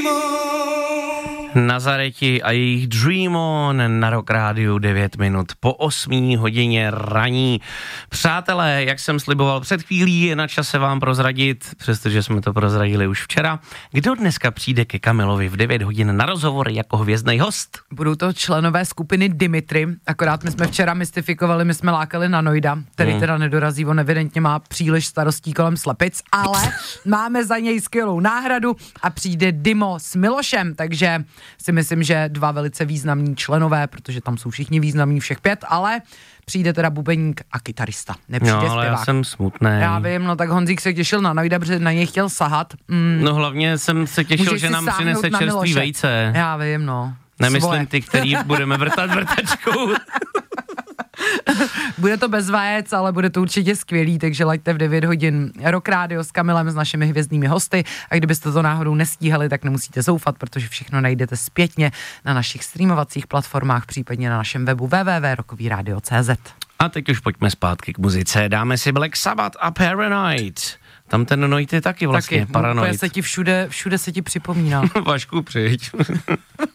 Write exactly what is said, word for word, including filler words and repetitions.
Nazareti a jejich Dream On na Rock Rádiu devět minut po osmé hodině raní. Přátelé, jak jsem sliboval před chvílí, je na čase vám prozradit, přestože jsme to prozradili už včera, kdo dneska přijde ke Kamilovi v devět hodin na rozhovor jako hvězdný host. Budou to členové skupiny Dimitri, akorát my jsme včera mystifikovali, my jsme lákali na Noida, který hmm. teda nedorazí, on evidentně má příliš starostí kolem slepic, ale máme za něj skvělou náhradu a přijde Dimo s Milošem, takže si myslím, že dva velice významní členové, protože tam jsou všichni významní, všech pět, ale přijde teda bubeník a kytarista, nepřijde no, ale zpěvák. Já jsem smutný. Já vím, no tak Honzík se těšil na Noida, protože na něj chtěl sahat. Mm. No hlavně jsem se těšil, Můžeš že nám přinese čerstvý Miloše. vejce. Já vím, no. Nemyslím Svoje. ty, který budeme vrtat vrtačkou. Bude to bez vajec, ale bude to určitě skvělý, takže laďte v devět hodin Rock Radio s Kamilem, s našimi hvězdnými hosty a kdybyste to náhodou nestíhali, tak nemusíte zoufat, protože všechno najdete zpětně na našich streamovacích platformách, případně na našem webu w w w tečka rockový radio tečka c z. A teď už pojďme zpátky k muzice, dáme si Black Sabbath a Paranoid. Tam ten Noid je taky vlastně taky, paranoid. Taky, se ti všude, všude se ti připomíná. Vašku, přijď.